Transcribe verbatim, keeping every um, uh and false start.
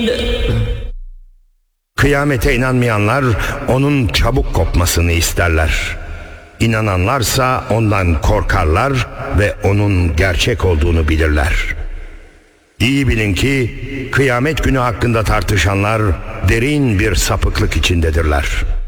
Kıyamete inanmayanlar onun çabuk kopmasını isterler. İnananlarsa ondan korkarlar ve onun gerçek olduğunu bilirler. İyi bilin ki kıyamet günü hakkında tartışanlar derin bir sapıklık içindedirler.